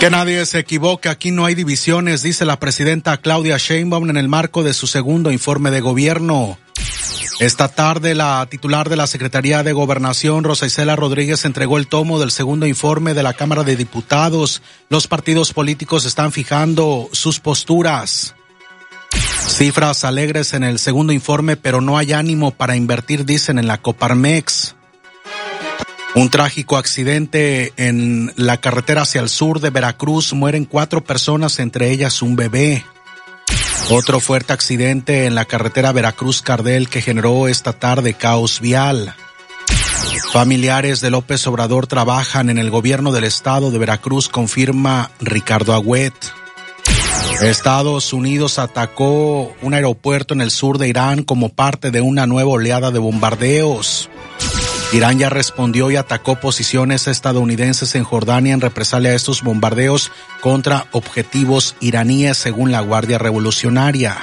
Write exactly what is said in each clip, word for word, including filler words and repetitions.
Que nadie se equivoque, aquí no hay divisiones, dice la presidenta Claudia Sheinbaum en el marco de su segundo informe de gobierno. Esta tarde, la titular de la Secretaría de Gobernación, Rosa Isela Rodríguez, entregó el tomo del segundo informe de la Cámara de Diputados. Los partidos políticos están fijando sus posturas. Cifras alegres en el segundo informe, pero no hay ánimo para invertir, dicen en la Coparmex. Un trágico accidente en la carretera hacia el sur de Veracruz. Mueren cuatro personas, entre ellas un bebé. Otro fuerte accidente en la carretera Veracruz-Cardel que generó esta tarde caos vial. Familiares de López Obrador trabajan en el gobierno del estado de Veracruz, confirma Ricardo Agüet. Estados Unidos atacó un aeropuerto en el sur de Irán como parte de una nueva oleada de bombardeos. Irán ya respondió y atacó posiciones estadounidenses en Jordania en represalia a estos bombardeos contra objetivos iraníes, según la Guardia Revolucionaria.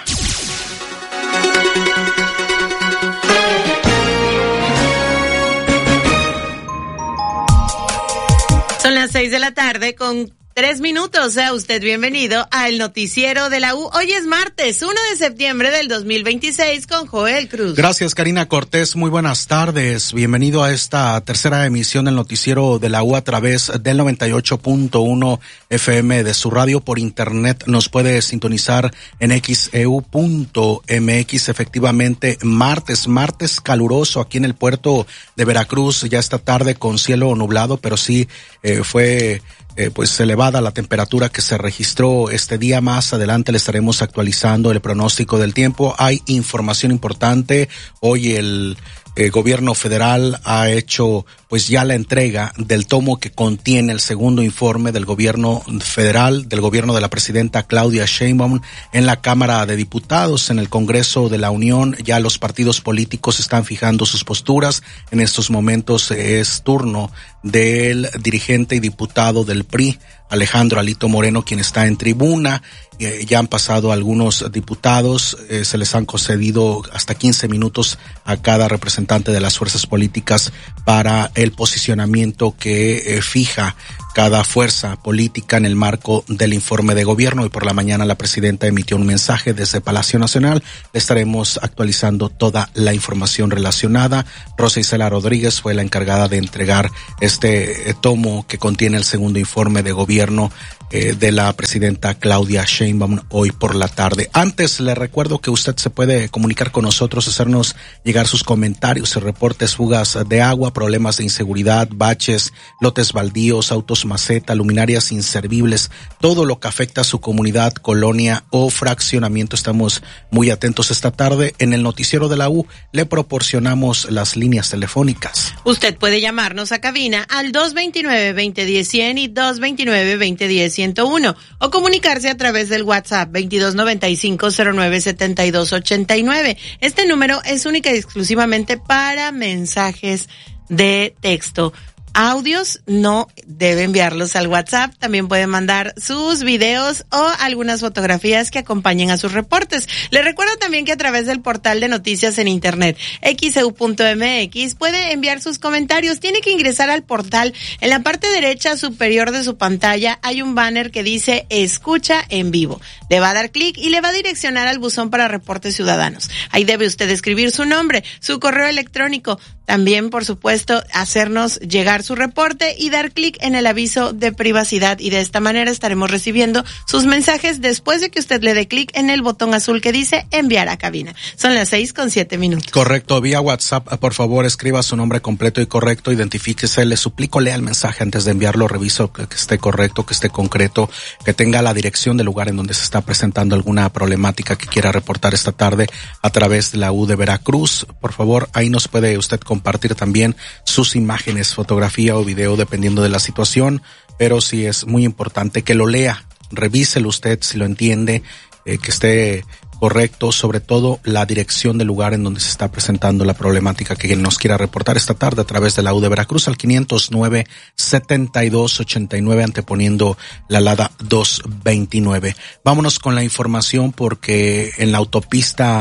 Son las seis de la tarde con tres minutos. Sea usted bienvenido al noticiero de la U. Hoy es martes, uno de septiembre del dos mil veintiséis, con Joel Cruz. Gracias, Karina Cortés. Muy buenas tardes. Bienvenido a esta tercera emisión del noticiero de la U a través del noventa y ocho punto uno F M de su radio. Por internet nos puede sintonizar en X E U punto M X. Efectivamente, martes, martes caluroso aquí en el puerto de Veracruz. Ya esta tarde con cielo nublado, pero sí eh, fue... Eh, pues elevada la temperatura que se registró este día. Más adelante le estaremos actualizando el pronóstico del tiempo. Hay información importante. Hoy el eh, gobierno federal ha hecho pues ya la entrega del tomo que contiene el segundo informe del gobierno federal, del gobierno de la presidenta Claudia Sheinbaum en la Cámara de Diputados. En el Congreso de la Unión ya los partidos políticos están fijando sus posturas. En estos momentos es turno del dirigente y diputado del P R I, Alejandro Alito Moreno, quien está en tribuna. Eh, ya han pasado algunos diputados, eh, se les han concedido hasta quince minutos a cada representante de las fuerzas políticas para el posicionamiento que eh, fija cada fuerza política en el marco del informe de gobierno. Y por la mañana la presidenta emitió un mensaje desde Palacio Nacional. Le estaremos actualizando toda la información relacionada. Rosa Isela Rodríguez fue la encargada de entregar este eh, tomo que contiene el segundo informe de gobierno eh, de la presidenta Claudia Sheinbaum hoy por la tarde. Antes le recuerdo que usted se puede comunicar con nosotros, hacernos llegar sus comentarios y reportes: fugas de agua, problemas de inseguridad, baches, lotes baldíos, autos maceta, luminarias inservibles, todo lo que afecta a su comunidad, colonia o fraccionamiento. Estamos muy atentos esta tarde. En el noticiero de la U le proporcionamos las líneas telefónicas. Usted puede llamarnos a cabina al dos veintinueve, veinte diez, cien y dos veintinueve, veinte diez, ciento uno o comunicarse a través del WhatsApp veintidós noventa y cinco, cero nueve setenta y dos ochenta y nueve. Este número es única y exclusivamente para mensajes de texto. Audios no debe enviarlos al WhatsApp. También puede mandar sus videos o algunas fotografías que acompañen a sus reportes. Les recuerdo también que a través del portal de noticias en internet X E U punto M X puede enviar sus comentarios. Tiene que ingresar al portal. En la parte derecha superior de su pantalla hay un banner que dice Escucha en vivo. Le va a dar clic y le va a direccionar al buzón para reportes ciudadanos. Ahí debe usted escribir su nombre, su correo electrónico. También, por supuesto, hacernos llegar su reporte y dar clic en el aviso de privacidad, y de esta manera estaremos recibiendo sus mensajes después de que usted le dé clic en el botón azul que dice enviar a cabina. Son las seis con siete minutos. Correcto, vía WhatsApp, por favor, escriba su nombre completo y correcto, identifíquese, le suplico lea el mensaje antes de enviarlo, reviso que, que esté correcto, que esté concreto, que tenga la dirección del lugar en donde se está presentando alguna problemática que quiera reportar esta tarde a través de la U de Veracruz. Por favor, ahí nos puede usted compartir también sus imágenes, fotografía o video, dependiendo de la situación, pero sí es muy importante que lo lea, revíselo usted si lo entiende, eh, que esté correcto, sobre todo la dirección del lugar en donde se está presentando la problemática que nos quiera reportar esta tarde a través de la U de Veracruz al quinientos nueve, setenta y dos ochenta y nueve, anteponiendo la Lada doscientos veintinueve. Vámonos con la información porque en la autopista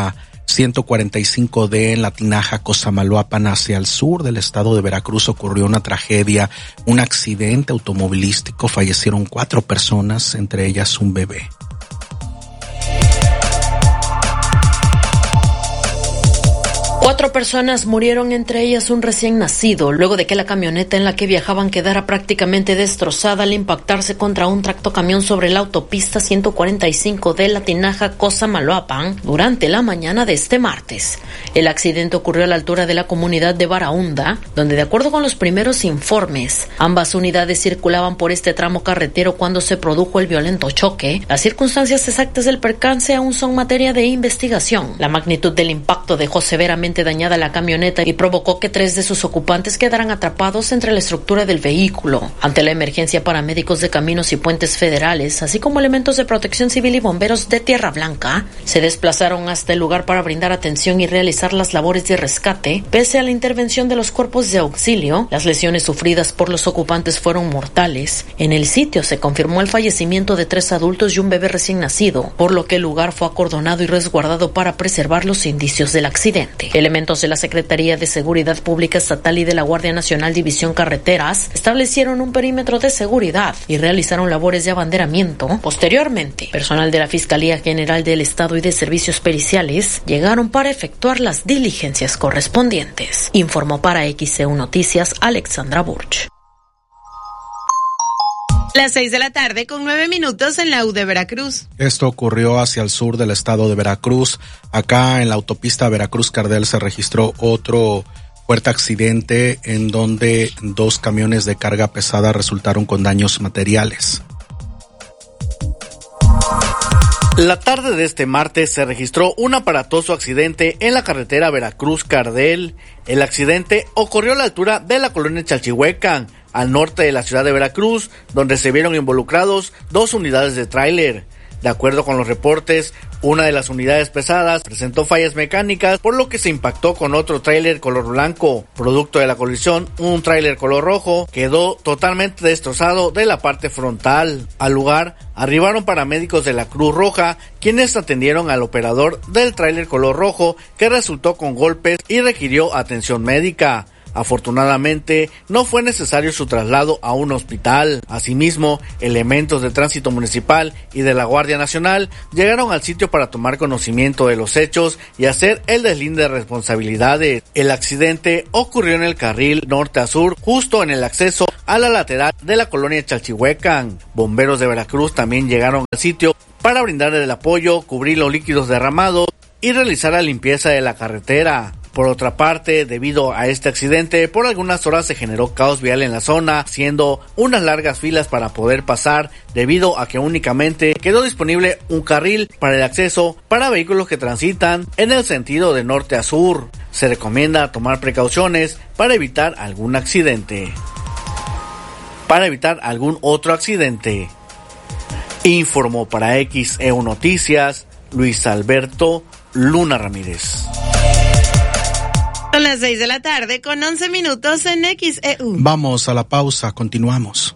ciento cuarenta y cinco D en la Tinaja, Cosamaloapan, hacia el sur del estado de Veracruz, ocurrió una tragedia, un accidente automovilístico. Fallecieron cuatro personas, entre ellas un bebé. Cuatro personas murieron, entre ellas un recién nacido, luego de que la camioneta en la que viajaban quedara prácticamente destrozada al impactarse contra un tractocamión sobre la autopista ciento cuarenta y cinco de la Tinaja, Cosamaloapan, durante la mañana de este martes. El accidente ocurrió a la altura de la comunidad de Barahunda, donde, de acuerdo con los primeros informes, ambas unidades circulaban por este tramo carretero cuando se produjo el violento choque. Las circunstancias exactas del percance aún son materia de investigación. La magnitud del impacto dejó severamente dañada la camioneta y provocó que tres de sus ocupantes quedaran atrapados entre la estructura del vehículo. Ante la emergencia, paramédicos de Caminos y Puentes Federales, así como elementos de Protección Civil y bomberos de Tierra Blanca, se desplazaron hasta el lugar para brindar atención y realizar las labores de rescate. Pese a la intervención de los cuerpos de auxilio, las lesiones sufridas por los ocupantes fueron mortales. En el sitio se confirmó el fallecimiento de tres adultos y un bebé recién nacido, por lo que el lugar fue acordonado y resguardado para preservar los indicios del accidente. Elementos de la Secretaría de Seguridad Pública Estatal y de la Guardia Nacional División Carreteras establecieron un perímetro de seguridad y realizaron labores de abanderamiento. Posteriormente, personal de la Fiscalía General del Estado y de Servicios Periciales llegaron para efectuar las diligencias correspondientes. Informó para X E U Noticias Alexandra Burch. Las seis de la tarde con nueve minutos en la U de Veracruz. Esto ocurrió hacia el sur del estado de Veracruz. Acá en la autopista Veracruz-Cardel se registró otro fuerte accidente en donde dos camiones de carga pesada resultaron con daños materiales. La tarde de este martes se registró un aparatoso accidente en la carretera Veracruz-Cardel. El accidente ocurrió a la altura de la colonia Chalchihuecan, al norte de la ciudad de Veracruz, donde se vieron involucrados dos unidades de tráiler. De acuerdo con los reportes, una de las unidades pesadas presentó fallas mecánicas, por lo que se impactó con otro tráiler color blanco. Producto de la colisión, un tráiler color rojo quedó totalmente destrozado de la parte frontal. Al lugar arribaron paramédicos de la Cruz Roja, quienes atendieron al operador del tráiler color rojo, que resultó con golpes y requirió atención médica. Afortunadamente, no fue necesario su traslado a un hospital. Asimismo, elementos de tránsito municipal y de la Guardia Nacional llegaron al sitio para tomar conocimiento de los hechos y hacer el deslinde de responsabilidades. El accidente ocurrió en el carril norte a sur, justo en el acceso a la lateral de la colonia Chalchihuecan. Bomberos de Veracruz también llegaron al sitio para brindar el apoyo, cubrir los líquidos derramados y realizar la limpieza de la carretera. Por otra parte, debido a este accidente, por algunas horas se generó caos vial en la zona, siendo unas largas filas para poder pasar, debido a que únicamente quedó disponible un carril para el acceso para vehículos que transitan en el sentido de norte a sur. Se recomienda tomar precauciones para evitar algún accidente. Para evitar algún otro accidente. Informó para X E U Noticias Luis Alberto Luna Ramírez. Son las seis de la tarde con once minutos en X E U. Vamos a la pausa, continuamos.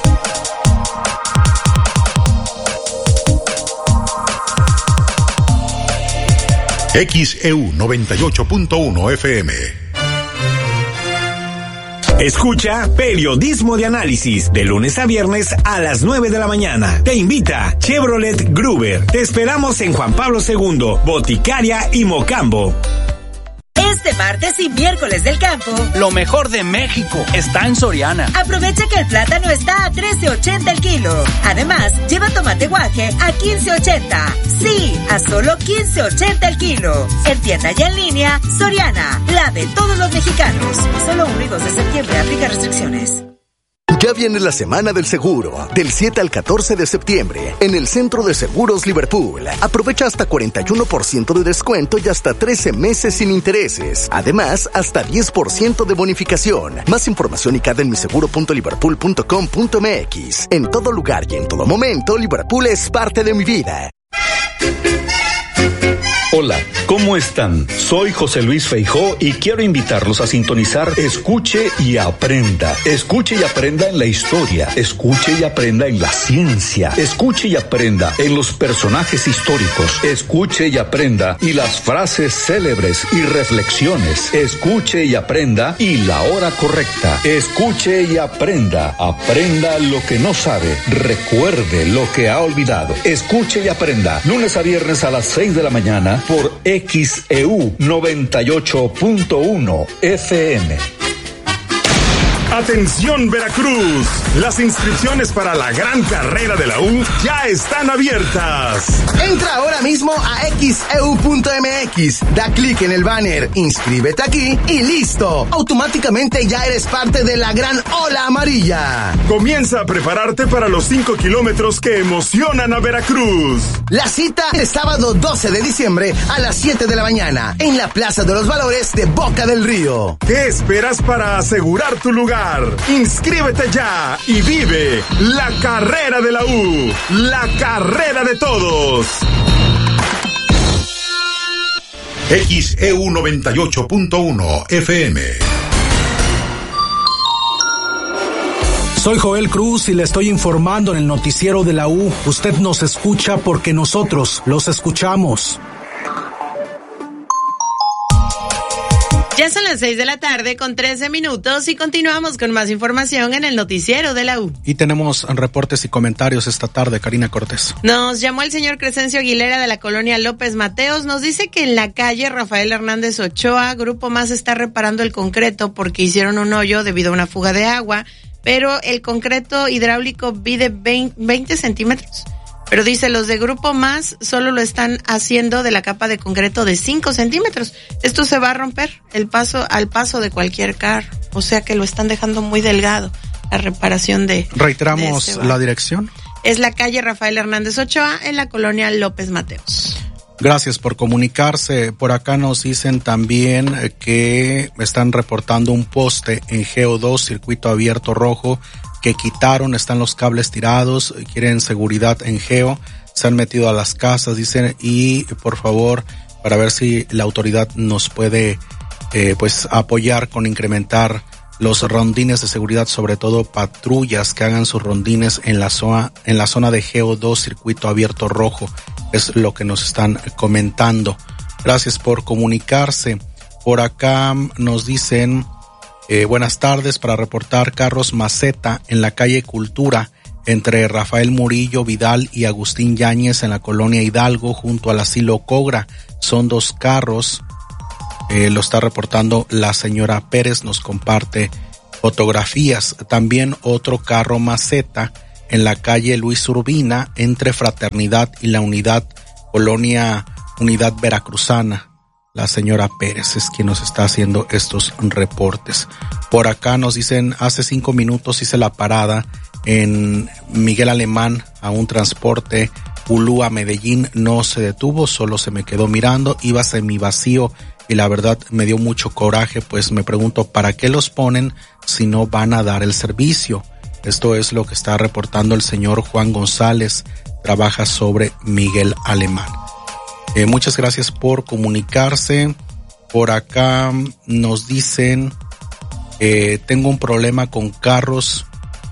X E U noventa y ocho punto uno F M. Escucha Periodismo de Análisis de lunes a viernes a las nueve de la mañana. Te invita Chevrolet Gruber. Te esperamos en Juan Pablo segundo, Boticaria y Mocambo. Este martes y miércoles del campo, lo mejor de México está en Soriana. Aprovecha que el plátano está a trece ochenta el kilo. Además, lleva tomate guaje a quince ochenta. Sí, a solo quince ochenta el kilo. En tienda y en línea, Soriana, la de todos los mexicanos. Solo uno y dos de septiembre, aplica restricciones. Ya viene la Semana del Seguro, del siete al catorce de septiembre, en el Centro de Seguros Liverpool. Aprovecha hasta cuarenta y uno por ciento de descuento y hasta trece meses sin intereses. Además, hasta diez por ciento de bonificación. Más información y cada en miseguro punto liverpool punto com punto m x. En todo lugar y en todo momento, Liverpool es parte de mi vida. Hola, ¿cómo están? Soy José Luis Feijó y quiero invitarlos a sintonizar Escuche y Aprenda. Escuche y aprenda en la historia, escuche y aprenda en la ciencia, escuche y aprenda en los personajes históricos, escuche y aprenda y las frases célebres y reflexiones, escuche y aprenda y la hora correcta, escuche y aprenda, aprenda lo que no sabe, recuerde lo que ha olvidado, escuche y aprenda, lunes a viernes a las seis de la mañana por X E U noventa y ocho punto uno F M. Atención Veracruz, las inscripciones para la gran carrera de la U ya están abiertas. Entra ahora mismo a X E U punto M X, da clic en el banner, inscríbete aquí y listo. Automáticamente ya eres parte de la gran ola amarilla. Comienza a prepararte para los cinco kilómetros que emocionan a Veracruz. La cita el sábado doce de diciembre a las siete de la mañana en la Plaza de los Valores de Boca del Río. ¿Qué esperas para asegurar tu lugar? Inscríbete ya y vive la carrera de la U, la carrera de todos. X E U noventa y ocho punto uno F M. Soy Joel Cruz y le estoy informando en el noticiero de la U. Usted nos escucha porque nosotros los escuchamos. Ya son las seis de la tarde con trece minutos y continuamos con más información en el noticiero de la U. Y tenemos reportes y comentarios esta tarde, Karina Cortés. Nos llamó el señor Crescencio Aguilera de la colonia López Mateos. Nos dice que en la calle Rafael Hernández Ochoa, Grupo Más está reparando el concreto porque hicieron un hoyo debido a una fuga de agua, pero el concreto hidráulico mide veinte centímetros. Pero dice, los de Grupo Más solo lo están haciendo de la capa de concreto de cinco centímetros. Esto se va a romper el paso al paso de cualquier carro. O sea que lo están dejando muy delgado, la reparación de... Reiteramos de este la dirección. Es la calle Rafael Hernández Ochoa en la colonia López Mateos. Gracias por comunicarse. Por acá nos dicen también que están reportando un poste en G O dos, circuito abierto rojo, que quitaron, están los cables tirados, quieren seguridad en Geo, se han metido a las casas, dicen, y por favor, para ver si la autoridad nos puede eh, pues apoyar con incrementar los rondines de seguridad, sobre todo patrullas que hagan sus rondines en la zona, en la zona de Geo dos, circuito abierto rojo, es lo que nos están comentando. Gracias por comunicarse. Por acá nos dicen, Eh, buenas tardes, para reportar carros maceta en la calle Cultura entre Rafael Murillo Vidal y Agustín Yáñez en la colonia Hidalgo junto al asilo Cogra. Son dos carros, eh, lo está reportando la señora Pérez, nos comparte fotografías. También otro carro maceta en la calle Luis Urbina entre Fraternidad y la Unidad, colonia Unidad Veracruzana. La señora Pérez es quien nos está haciendo estos reportes. Por acá nos dicen, hace cinco minutos hice la parada en Miguel Alemán a un transporte Ulúa Medellín, no se detuvo, solo se me quedó mirando, iba semivacío y la verdad me dio mucho coraje, pues me pregunto, ¿para qué los ponen si no van a dar el servicio? Esto es lo que está reportando el señor Juan González, trabaja sobre Miguel Alemán. Eh, muchas gracias por comunicarse. Por acá nos dicen, eh, tengo un problema con carros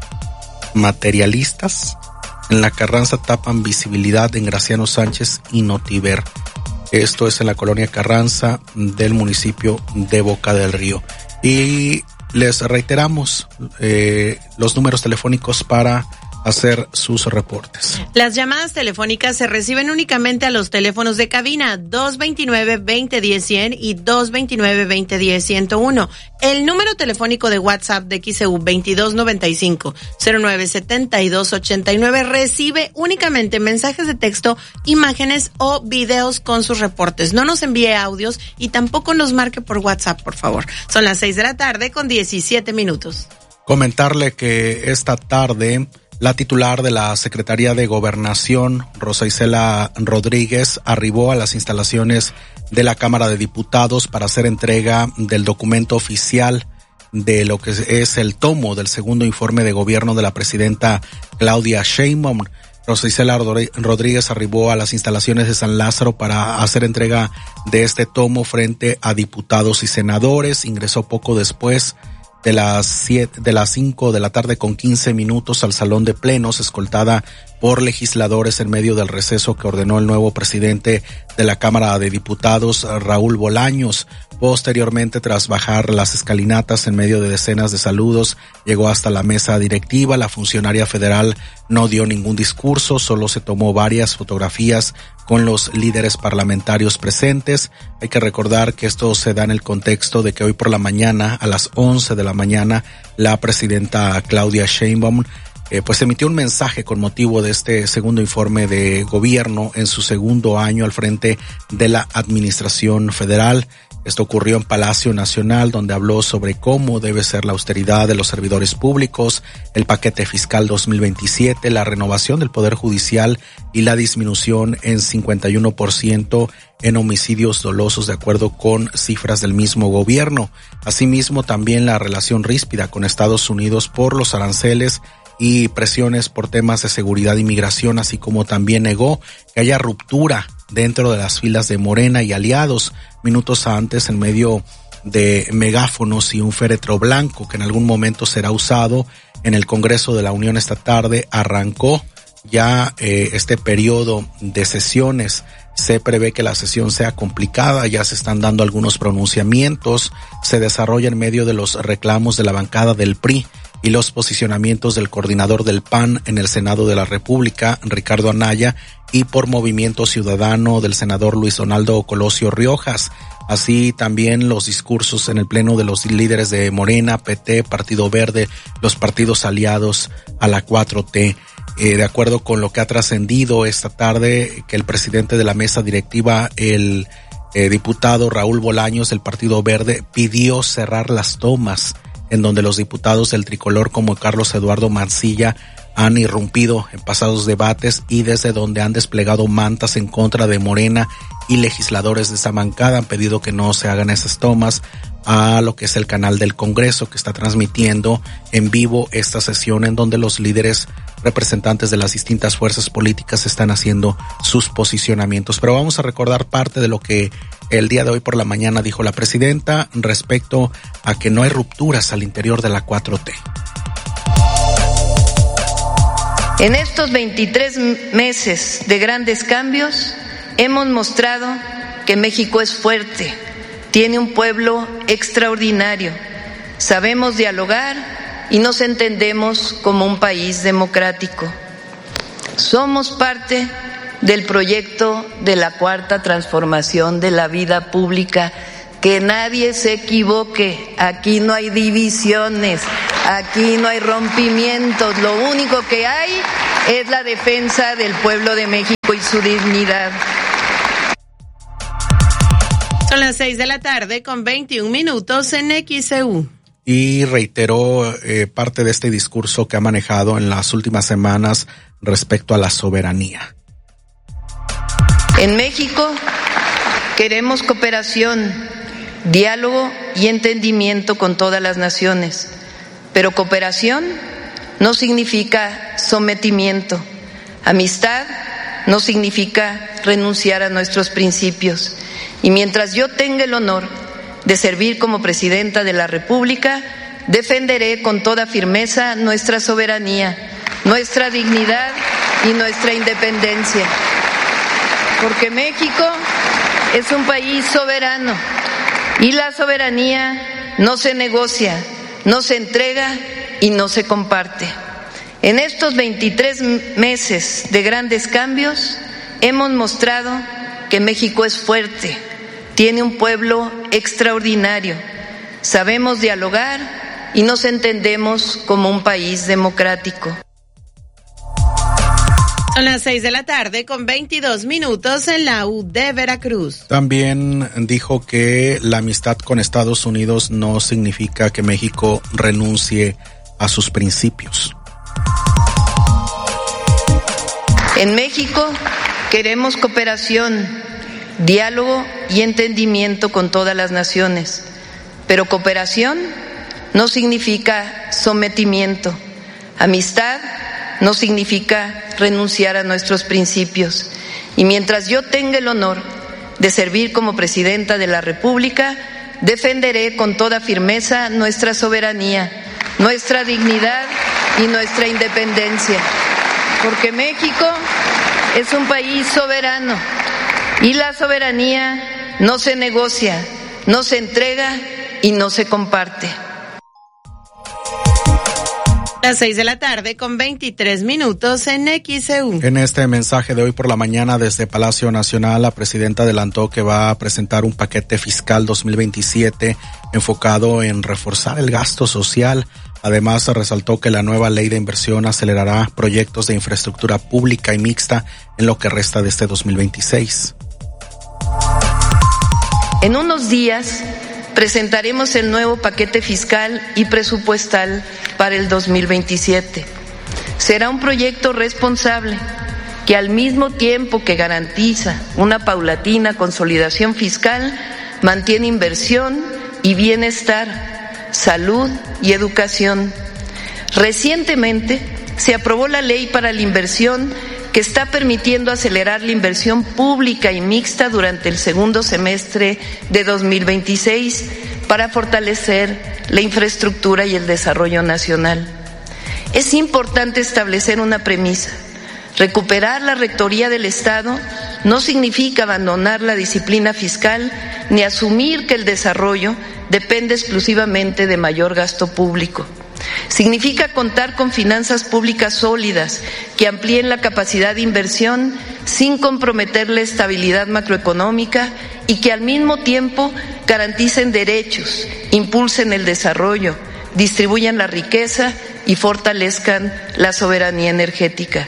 materialistas. En la Carranza tapan visibilidad en Graciano Sánchez y Notiver. Esto es en la colonia Carranza del municipio de Boca del Río. Y les reiteramos eh, los números telefónicos para hacer sus reportes. Las llamadas telefónicas se reciben únicamente a los teléfonos de cabina dos veintinueve, veinte diez, cien y dos veintinueve, veinte diez, ciento uno. El número telefónico de WhatsApp de X E U veintidós noventa y cinco, cero nueve setenta y dos ochenta y nueve recibe únicamente mensajes de texto, imágenes o videos con sus reportes. No nos envíe audios y tampoco nos marque por WhatsApp, por favor. Son las seis de la tarde con diecisiete minutos. Comentarle que esta tarde la titular de la Secretaría de Gobernación, Rosa Isela Rodríguez, arribó a las instalaciones de la Cámara de Diputados para hacer entrega del documento oficial de lo que es el tomo del segundo informe de gobierno de la presidenta Claudia Sheinbaum. Rosa Isela Rodríguez arribó a las instalaciones de San Lázaro para hacer entrega de este tomo frente a diputados y senadores. Ingresó poco después de las siete, de las cinco de la tarde con quince minutos al salón de plenos, escoltada por legisladores en medio del receso que ordenó el nuevo presidente de la Cámara de Diputados, Raúl Bolaños. Posteriormente, tras bajar las escalinatas en medio de decenas de saludos, llegó hasta la mesa directiva. La funcionaria federal no dio ningún discurso, solo se tomó varias fotografías con los líderes parlamentarios presentes. Hay que recordar que esto se da en el contexto de que hoy por la mañana, a las once de la mañana, la presidenta Claudia Sheinbaum Eh, pues emitió un mensaje con motivo de este segundo informe de gobierno en su segundo año al frente de la administración federal. Esto ocurrió en Palacio Nacional, donde habló sobre cómo debe ser la austeridad de los servidores públicos, el paquete fiscal dos mil veintisiete, la renovación del Poder Judicial y la disminución en cincuenta y uno por ciento en homicidios dolosos, de acuerdo con cifras del mismo gobierno. Asimismo, también la relación ríspida con Estados Unidos por los aranceles y presiones por temas de seguridad y migración, así como también negó que haya ruptura dentro de las filas de Morena y aliados. Minutos antes, en medio de megáfonos y un féretro blanco que en algún momento será usado en el Congreso de la Unión esta tarde, arrancó ya eh, este periodo de sesiones. Se prevé que la sesión sea complicada, ya se están dando algunos pronunciamientos, se desarrolla en medio de los reclamos de la bancada del P R I y los posicionamientos del coordinador del P A N en el Senado de la República, Ricardo Anaya, y por Movimiento Ciudadano del senador Luis Donaldo Colosio Riojas. Así también los discursos en el pleno de los líderes de Morena, P T, Partido Verde, los partidos aliados a la cuatro T. Eh, de acuerdo con lo que ha trascendido esta tarde, que el presidente de la mesa directiva, el eh, diputado Raúl Bolaños del Partido Verde, pidió cerrar las tomas en donde los diputados del tricolor como Carlos Eduardo Mancilla han irrumpido en pasados debates y desde donde han desplegado mantas en contra de Morena, y legisladores de esa bancada han pedido que no se hagan esas tomas a lo que es el canal del Congreso, que está transmitiendo en vivo esta sesión en donde los líderes representantes de las distintas fuerzas políticas están haciendo sus posicionamientos. Pero vamos a recordar parte de lo que el día de hoy por la mañana dijo la presidenta respecto a que no hay rupturas al interior de la cuatro T. En estos veintitrés meses de grandes cambios, hemos mostrado que México es fuerte, tiene un pueblo extraordinario, sabemos dialogar y nos entendemos como un país democrático. Somos parte del proyecto de la cuarta transformación de la vida pública. Que nadie se equivoque, aquí no hay divisiones, aquí no hay rompimientos, lo único que hay es la defensa del pueblo de México y su dignidad. Son las seis de la tarde con veintiún minutos en X E U. Y reiteró eh, parte de este discurso que ha manejado en las últimas semanas respecto a la soberanía. En México queremos cooperación, diálogo y entendimiento con todas las naciones, pero cooperación no significa sometimiento, amistad no significa renunciar a nuestros principios. Y mientras yo tenga el honor de servir como presidenta de la República, defenderé con toda firmeza nuestra soberanía, nuestra dignidad y nuestra independencia, porque México es un país soberano y la soberanía no se negocia, no se entrega y no se comparte. En estos veintitrés meses de grandes cambios, hemos mostrado que México es fuerte, tiene un pueblo extraordinario, sabemos dialogar y nos entendemos como un país democrático. Son las seis de la tarde con veintidós minutos en la U de Veracruz. También dijo que la amistad con Estados Unidos no significa que México renuncie a sus principios. En México queremos cooperación, diálogo y entendimiento con todas las naciones, pero cooperación no significa sometimiento, amistad no significa renunciar a nuestros principios. Y mientras yo tenga el honor de servir como presidenta de la República, defenderé con toda firmeza nuestra soberanía, nuestra dignidad y nuestra independencia, porque México es un país soberano y la soberanía no se negocia, no se entrega y no se comparte. Las seis de la tarde con veintitrés minutos en X E U. En este mensaje de hoy por la mañana desde Palacio Nacional, la presidenta adelantó que va a presentar un paquete fiscal dos mil veintisiete enfocado en reforzar el gasto social. Además, resaltó que la nueva ley de inversión acelerará proyectos de infraestructura pública y mixta en lo que resta de este dos mil veintiséis. En unos días presentaremos el nuevo paquete fiscal y presupuestal para el dos mil veintisiete. Será un proyecto responsable que al mismo tiempo que garantiza una paulatina consolidación fiscal, mantiene inversión y bienestar, salud y educación. Recientemente se aprobó la ley para la inversión que está permitiendo acelerar la inversión pública y mixta durante el segundo semestre de dos mil veintiséis para fortalecer la infraestructura y el desarrollo nacional. Es importante establecer una premisa. Recuperar la rectoría del Estado no significa abandonar la disciplina fiscal ni asumir que el desarrollo depende exclusivamente de mayor gasto público. Significa contar con finanzas públicas sólidas que amplíen la capacidad de inversión sin comprometer la estabilidad macroeconómica y que al mismo tiempo garanticen derechos, impulsen el desarrollo, distribuyan la riqueza y fortalezcan la soberanía energética.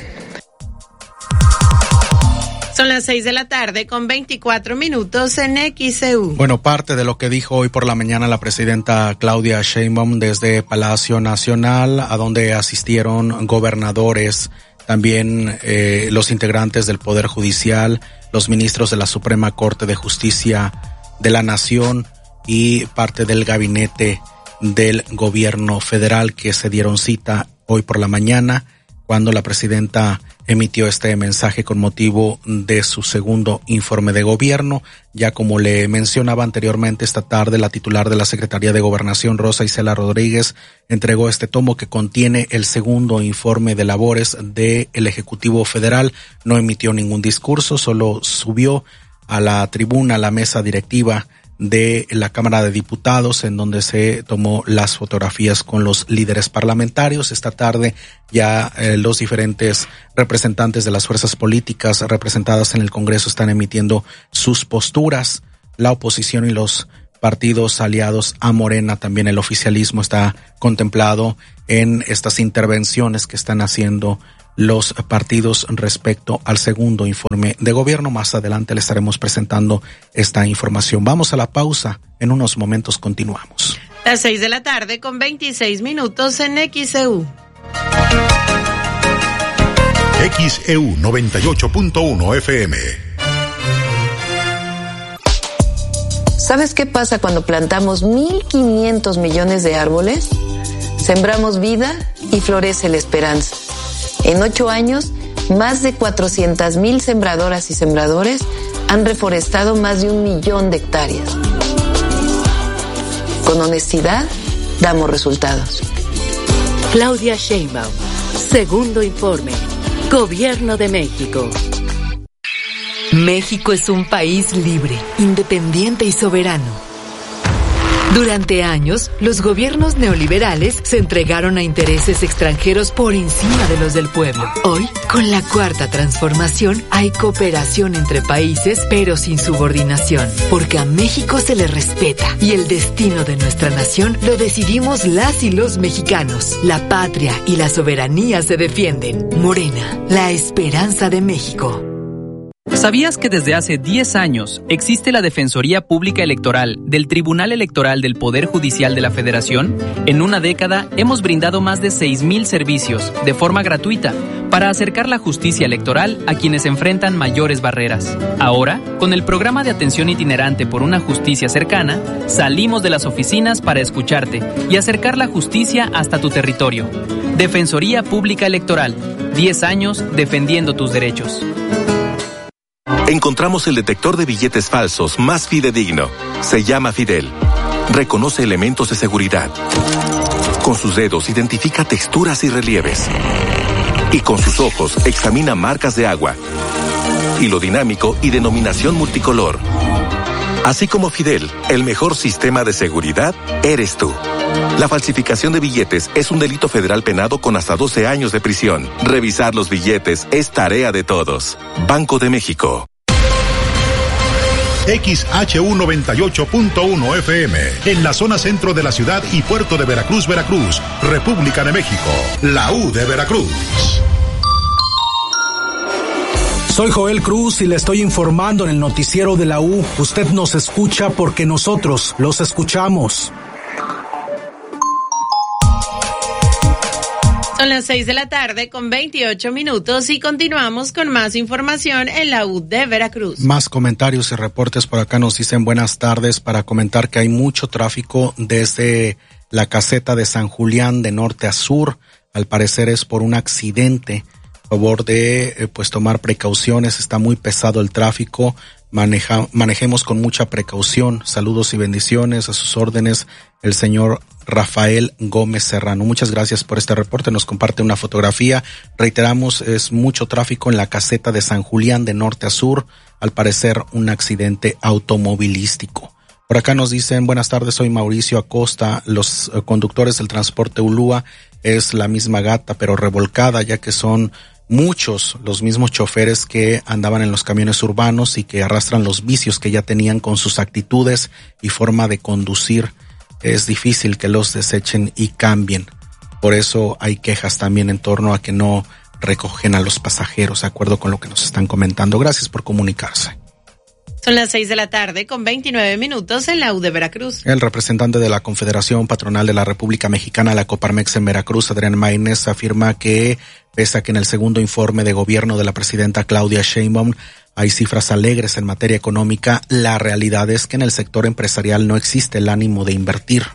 Son las seis de la tarde con veinticuatro minutos en X E U. Bueno, parte de lo que dijo hoy por la mañana la presidenta Claudia Sheinbaum desde Palacio Nacional, a donde asistieron gobernadores, también eh, los integrantes del Poder Judicial, los ministros de la Suprema Corte de Justicia de la Nación y parte del gabinete del gobierno federal que se dieron cita hoy por la mañana, cuando la presidenta emitió este mensaje con motivo de su segundo informe de gobierno. Ya como le mencionaba anteriormente, esta tarde la titular de la Secretaría de Gobernación, Rosa Isela Rodríguez, entregó este tomo que contiene el segundo informe de labores del Ejecutivo Federal. No emitió ningún discurso, solo subió a la tribuna, a la mesa directiva de la Cámara de Diputados, en donde se tomó las fotografías con los líderes parlamentarios. Esta tarde ya eh, los diferentes representantes de las fuerzas políticas representadas en el Congreso están emitiendo sus posturas. La oposición y los partidos aliados a Morena, también el oficialismo, está contemplado en estas intervenciones que están haciendo los partidos respecto al segundo informe de gobierno. Más adelante le estaremos presentando esta información. Vamos a la pausa. En unos momentos continuamos. Las seis de la tarde con veintiséis minutos en X E U. X E U noventa y ocho punto uno F M. ¿Sabes qué pasa cuando plantamos mil quinientos millones de árboles? Sembramos vida y florece la esperanza. En ocho años, más de cuatrocientas mil sembradoras y sembradores han reforestado más de un millón de hectáreas. Con honestidad, damos resultados. Claudia Sheinbaum, segundo informe, Gobierno de México. México es un país libre, independiente y soberano. Durante años, los gobiernos neoliberales se entregaron a intereses extranjeros por encima de los del pueblo. Hoy, con la cuarta transformación, hay cooperación entre países, pero sin subordinación, porque a México se le respeta y el destino de nuestra nación lo decidimos las y los mexicanos. La patria y la soberanía se defienden. Morena, la esperanza de México. ¿Sabías que desde hace diez años existe la Defensoría Pública Electoral del Tribunal Electoral del Poder Judicial de la Federación? En una década hemos brindado más de seis mil servicios de forma gratuita para acercar la justicia electoral a quienes enfrentan mayores barreras. Ahora, con el programa de atención itinerante por una justicia cercana, salimos de las oficinas para escucharte y acercar la justicia hasta tu territorio. Defensoría Pública Electoral, diez años defendiendo tus derechos. Encontramos el detector de billetes falsos más fidedigno. Se llama Fidel. Reconoce elementos de seguridad. Con sus dedos identifica texturas y relieves. Y con sus ojos examina marcas de agua. Hilo dinámico y denominación multicolor. Así como Fidel, el mejor sistema de seguridad eres tú. La falsificación de billetes es un delito federal penado con hasta doce años de prisión. Revisar los billetes es tarea de todos. Banco de México. X H U noventa y ocho punto uno F M, en la zona centro de la ciudad y puerto de Veracruz, Veracruz, República de México, la U de Veracruz. Soy Joel Cruz y le estoy informando en el noticiero de la U. Usted nos escucha porque nosotros los escuchamos. Son las seis de la tarde con veintiocho minutos y continuamos con más información en la U de Veracruz. Más comentarios y reportes por acá nos dicen buenas tardes para comentar que hay mucho tráfico desde la caseta de San Julián de norte a sur. Al parecer es por un accidente. Por favor de eh, pues tomar precauciones, está muy pesado el tráfico. Maneja, manejemos con mucha precaución. Saludos y bendiciones, a sus órdenes el señor Rafael Gómez Serrano. Muchas gracias por este reporte, nos comparte una fotografía. Reiteramos, es mucho tráfico en la caseta de San Julián de norte a sur, al parecer un accidente automovilístico. Por acá nos dicen, buenas tardes, soy Mauricio Acosta, los uh, conductores del transporte Ulúa es la misma gata pero revolcada, ya que son muchos los mismos choferes que andaban en los camiones urbanos y que arrastran los vicios que ya tenían con sus actitudes y forma de conducir. Es difícil que los desechen y cambien. Por eso hay quejas también en torno a que no recogen a los pasajeros, de acuerdo con lo que nos están comentando. Gracias por comunicarse. Son las seis de la tarde con veintinueve minutos en la U de Veracruz. El representante de la Confederación Patronal de la República Mexicana, la Coparmex en Veracruz, Adrián Maínez, afirma que, pese a que en el segundo informe de gobierno de la presidenta Claudia Sheinbaum hay cifras alegres en materia económica, la realidad es que en el sector empresarial no existe el ánimo de invertir.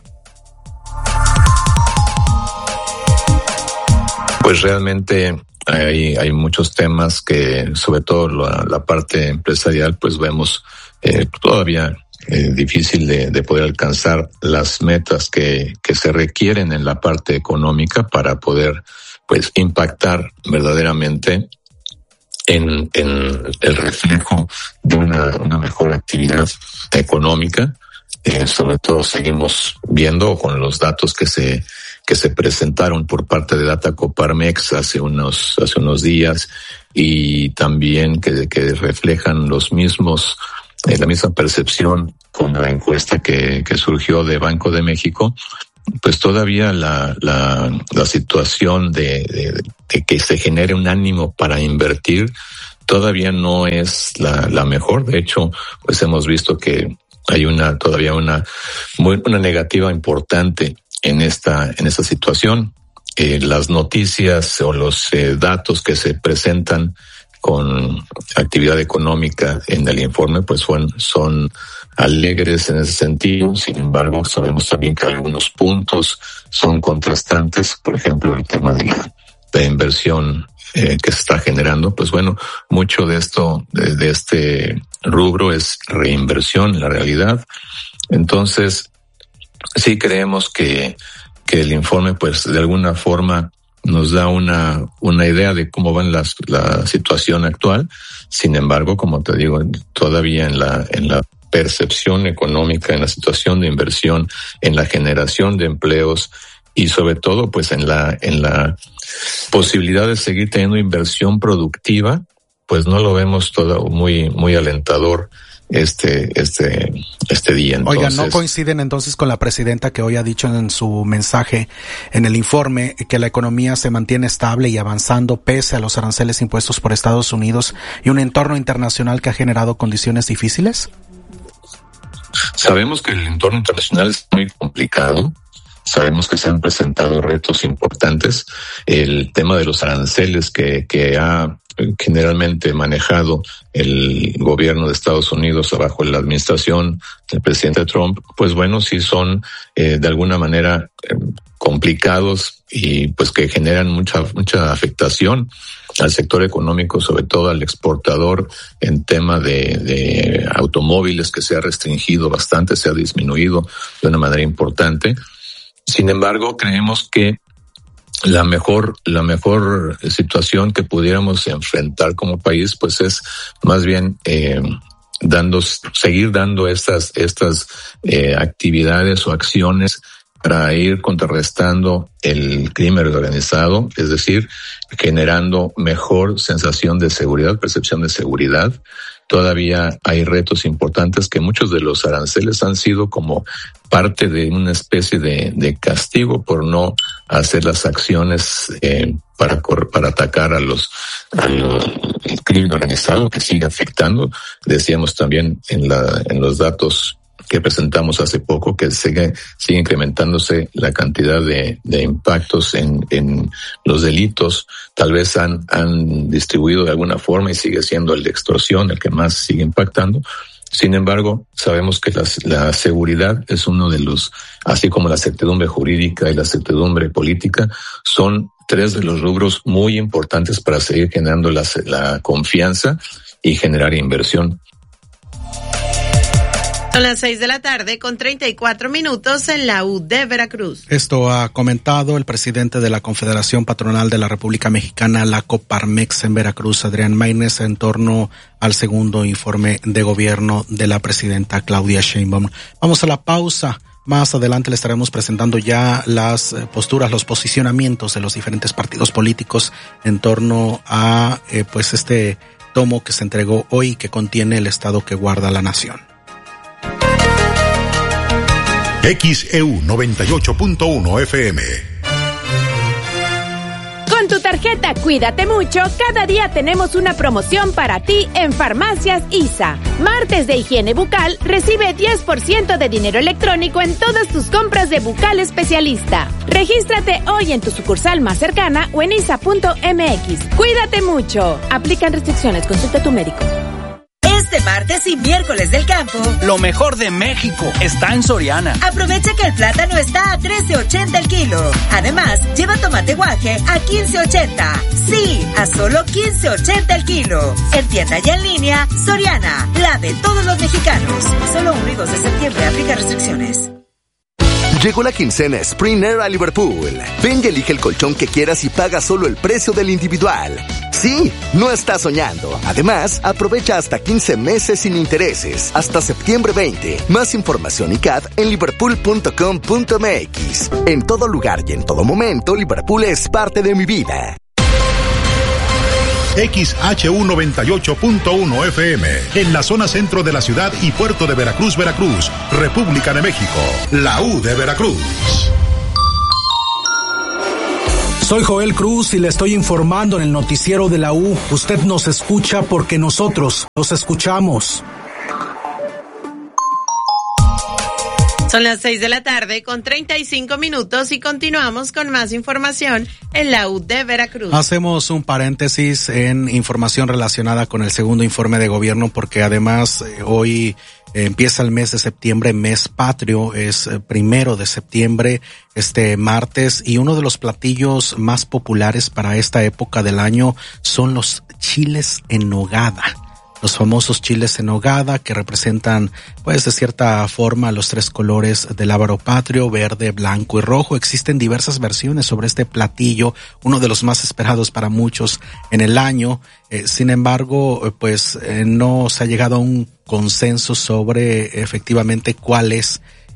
Pues realmente hay, hay muchos temas que, sobre todo la, la parte empresarial, pues vemos eh, todavía eh, difícil de, de poder alcanzar las metas que, que se requieren en la parte económica para poder pues impactar verdaderamente en, en el reflejo de una, una mejor actividad económica. Eh, sobre todo seguimos viendo con los datos que se que se presentaron por parte de Data Coparmex hace unos hace unos días y también que, que reflejan los mismos eh, la misma percepción con la encuesta que, que surgió de Banco de México. Pues todavía la la, la situación de, de, de que se genere un ánimo para invertir todavía no es la, la mejor. De hecho, pues hemos visto que hay una todavía una muy una negativa importante en esta en esta situación. Eh, las noticias o los eh, datos que se presentan con actividad económica en el informe pues son, son alegres en ese sentido. Sin embargo, sabemos también que algunos puntos son contrastantes. Por ejemplo, el tema de la, de inversión eh, que se está generando. Pues bueno, mucho de esto, de, de este rubro es reinversión en la realidad. Entonces, sí creemos que, que el informe, pues, de alguna forma nos da una, una idea de cómo va las, la situación actual. Sin embargo, como te digo, todavía en la, en la percepción económica, en la situación de inversión, en la generación de empleos y sobre todo, pues, en la, en la posibilidad de seguir teniendo inversión productiva, pues no lo vemos todo muy, muy alentador este, este, este día. Entonces, oiga, ¿no coinciden entonces con la presidenta que hoy ha dicho en su mensaje, en el informe, que la economía se mantiene estable y avanzando pese a los aranceles impuestos por Estados Unidos y un entorno internacional que ha generado condiciones difíciles? Sabemos que el entorno internacional es muy complicado. Sabemos que se han presentado retos importantes. El tema de los aranceles que, que ha generalmente manejado el gobierno de Estados Unidos bajo la administración del presidente Trump, pues bueno, sí son eh, de alguna manera eh, complicados y pues que generan mucha mucha afectación al sector económico, sobre todo al exportador en tema de, de automóviles, que se ha restringido bastante, se ha disminuido de una manera importante. Sin embargo, creemos que la mejor, la mejor situación que pudiéramos enfrentar como país, pues es más bien eh, dando, seguir dando estas, estas eh, actividades o acciones para ir contrarrestando el crimen organizado, es decir, generando mejor sensación de seguridad, percepción de seguridad. Todavía hay retos importantes, que muchos de los aranceles han sido como parte de una especie de, de castigo por no hacer las acciones eh, para para atacar a los al crimen organizado, que sigue afectando. Decíamos también en la en los datos que presentamos hace poco que sigue sigue incrementándose la cantidad de, de impactos en, en los delitos. Tal vez han, han distribuido de alguna forma y sigue siendo el de extorsión el que más sigue impactando. Sin embargo, sabemos que la, la seguridad es uno de los, así como la certidumbre jurídica y la certidumbre política, son tres de los rubros muy importantes para seguir generando la, la confianza y generar inversión. Son las seis de la tarde con treinta y cuatro minutos en la U de Veracruz. Esto ha comentado el presidente de la Confederación Patronal de la República Mexicana, la Coparmex en Veracruz, Adrián Maínez, en torno al segundo informe de gobierno de la presidenta Claudia Sheinbaum. Vamos a la pausa. Más adelante le estaremos presentando ya las posturas, los posicionamientos de los diferentes partidos políticos en torno a eh, pues este tomo que se entregó hoy, que contiene el estado que guarda la nación. X E U noventa y ocho punto uno F M. Con tu tarjeta Cuídate Mucho, cada día tenemos una promoción para ti en Farmacias I S A. Martes de higiene bucal, recibe diez por ciento de dinero electrónico en todas tus compras de Bucal Especialista. Regístrate hoy en tu sucursal más cercana o en isa punto m x. Cuídate mucho. Aplican restricciones, consulta a tu médico. Este martes y miércoles del campo, lo mejor de México está en Soriana. Aprovecha que el plátano está a trece ochenta el kilo. Además, lleva tomate guaje a quince ochenta. Sí, a solo quince ochenta el kilo. En tienda y en línea, Soriana, la de todos los mexicanos. Solo uno y dos de septiembre, aplica restricciones. Llegó la quincena Springer a Liverpool. Ven y elige el colchón que quieras y paga solo el precio del individual. Sí, no estás soñando. Además, aprovecha hasta quince meses sin intereses, hasta septiembre veinte. Más información y C A D en liverpool punto com punto m x. En todo lugar y en todo momento, Liverpool es parte de mi vida. X H U noventa y ocho punto uno F M, en la zona centro de la ciudad y puerto de Veracruz, Veracruz, República de México, la U de Veracruz. Soy Joel Cruz y le estoy informando en el noticiero de la U. Usted nos escucha porque nosotros los escuchamos. Son las seis de la tarde con treinta y cinco minutos y continuamos con más información en la U de Veracruz. Hacemos un paréntesis en información relacionada con el segundo informe de gobierno, porque además eh, hoy eh, empieza el mes de septiembre, mes patrio, es eh, primero de septiembre, este martes, y uno de los platillos más populares para esta época del año son los chiles en nogada. Los famosos chiles en nogada, que representan, pues, de cierta forma los tres colores del lábaro patrio, verde, blanco y rojo. Existen diversas versiones sobre este platillo, uno de los más esperados para muchos en el año. Eh, sin embargo, pues, eh, no se ha llegado a un consenso sobre efectivamente cuál es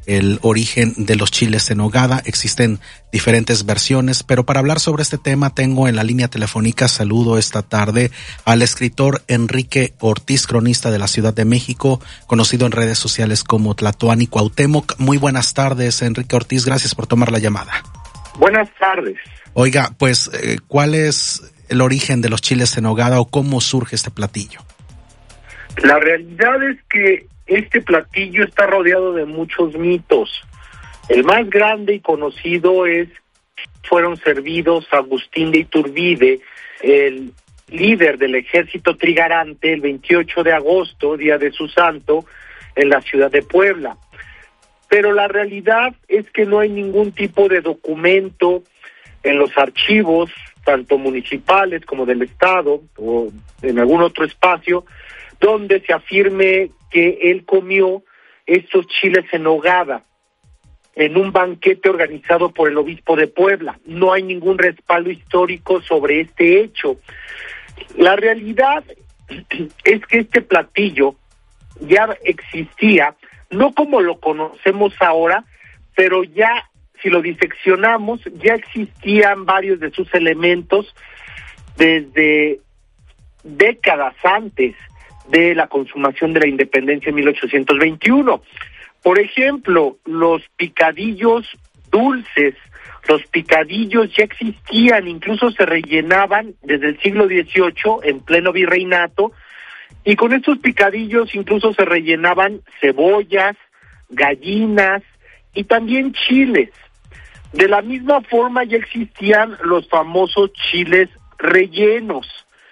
el origen de los chiles en nogada. Existen diferentes versiones, pero para hablar sobre este tema tengo en la línea telefónica, saludo esta tarde al escritor Enrique Ortiz, cronista de la Ciudad de México, conocido en redes sociales como Tlatoani Cuauhtémoc. Muy buenas tardes, Enrique Ortiz, gracias por tomar la llamada. Buenas tardes. Oiga, pues, eh, ¿cuál es el origen de los chiles en nogada o cómo surge este platillo? La realidad es que este platillo está rodeado de muchos mitos. El más grande y conocido es fueron servidos Agustín de Iturbide, el líder del ejército trigarante, el veintiocho de agosto, día de su santo, en la ciudad de Puebla. Pero la realidad es que no hay ningún tipo de documento en los archivos, tanto municipales como del Estado, o en algún otro espacio, donde se afirme que él comió estos chiles en nogada en un banquete organizado por el obispo de Puebla. No hay ningún respaldo histórico sobre este hecho. La realidad es que este platillo ya existía, no como lo conocemos ahora, pero ya, si lo diseccionamos, ya existían varios de sus elementos desde décadas antes de la consumación de la independencia en mil ochocientos veintiuno. Por ejemplo, los picadillos dulces, los picadillos ya existían, incluso se rellenaban desde el siglo dieciocho, en pleno virreinato, y con estos picadillos incluso se rellenaban cebollas, gallinas y también chiles. De la misma forma ya existían los famosos chiles rellenos.